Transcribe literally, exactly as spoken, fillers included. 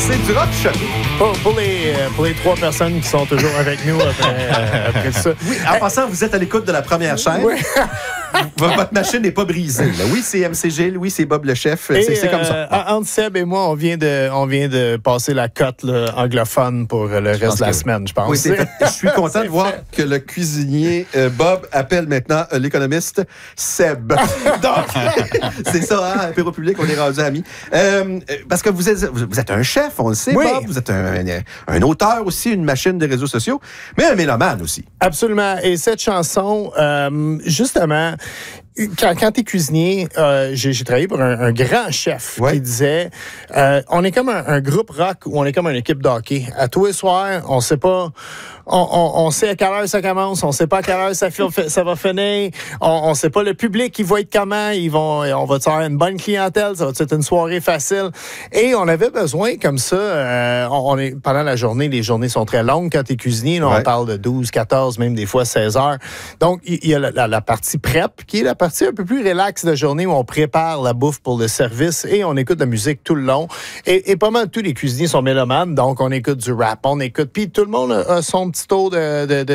C'est du rock choqué. Pour, pour, les, pour les trois personnes qui sont toujours avec nous après, euh, après ça. Oui, en passant, vous êtes à l'écoute de la première chaîne. Oui. Votre machine n'est pas brisée. Là. Oui, c'est M C G, oui, c'est Bob le chef. Et, c'est, c'est comme ça. Euh, entre Seb et moi, on vient de, on vient de passer la cote là, anglophone pour le Je reste de la que... semaine, je pense. Oui, c'est fait. Je suis content de voir fait. que le cuisinier euh, Bob appelle maintenant euh, l'économiste Seb. Donc, c'est ça, hein, Apéro Public, on est rendus amis. Euh, parce que vous êtes, vous êtes un chef, on le sait, oui. Bob. Vous êtes un, un, un auteur aussi, une machine des réseaux sociaux, mais un mélomane aussi. Absolument. Et cette chanson, euh, justement, Quand, quand tu es cuisinier, euh, j'ai, j'ai travaillé pour un, un grand chef ouais. qui disait euh, on est comme un, un groupe rock ou on est comme une équipe de hockey. À tous les soirs, on sait pas, on, on, on sait à quelle heure ça commence, on sait pas à quelle heure ça, ça va finir, on, on sait pas le public qui va être comment, ils vont, on va avoir une bonne clientèle, ça va être une soirée facile. Et on avait besoin comme ça, euh, on, on est pendant la journée, les journées sont très longues quand tu es cuisinier, là, ouais. on parle de douze, quatorze, même des fois seize heures. Donc, il y a la, la, la partie prep qui est la partie un peu plus relax de journée où on prépare la bouffe pour le service et on écoute de la musique tout le long. Et, et pas mal tous les cuisiniers sont mélomanes, donc on écoute du rap, on écoute. Puis tout le monde a son petit tour de, de, de